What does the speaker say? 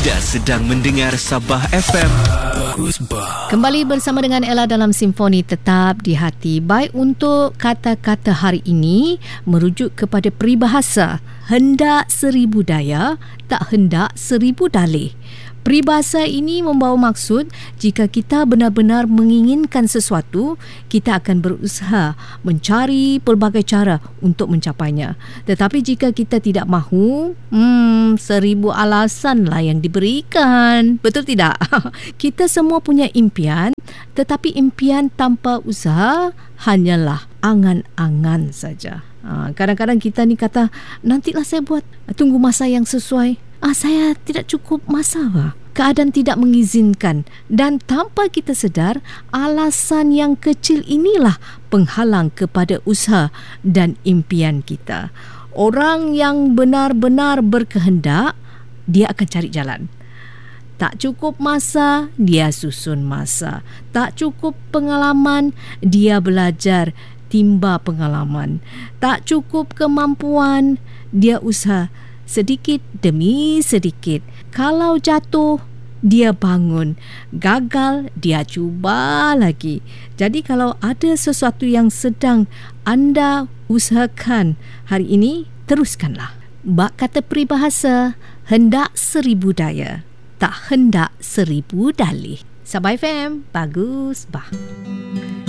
Anda sedang mendengar Sabah FM. Bagus bah. Kembali bersama dengan Ella dalam Simfoni Tetap di Hati. Baik, untuk kata-kata hari ini merujuk kepada peribahasa, hendak seribu daya, tak hendak seribu dalih. Peribahasa ini membawa maksud jika kita benar-benar menginginkan sesuatu, kita akan berusaha mencari pelbagai cara untuk mencapainya. Tetapi jika kita tidak mahu, 1000 alasanlah yang diberikan. Betul tidak? Kita semua punya impian, tetapi impian tanpa usaha hanyalah angan-angan saja. Kadang-kadang kita ni kata, nantilah saya buat, tunggu masa yang sesuai. Saya tidak cukup masa, Pak. Keadaan tidak mengizinkan, dan tanpa kita sedar, alasan yang kecil inilah penghalang kepada usaha dan impian kita. Orang yang benar-benar berkehendak, dia akan cari jalan. Tak cukup masa, dia susun masa. Tak cukup pengalaman, dia belajar timba pengalaman. Tak cukup kemampuan, dia usaha sedikit demi sedikit. Kalau jatuh, dia bangun. Gagal, dia cuba lagi. Jadi kalau ada sesuatu yang sedang anda usahakan hari ini, teruskanlah. Bak kata peribahasa, hendak seribu daya, tak hendak seribu dalih. Sabah FM, bagus bah.